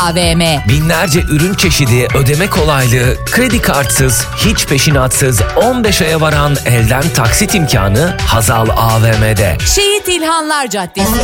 AVM. Binlerce ürün çeşidi, ödeme kolaylığı, kredi kartsız, hiç peşinatsız 15 aya varan elden taksit imkanı Hazal AVM'de. Şehit İlhanlar Caddesi.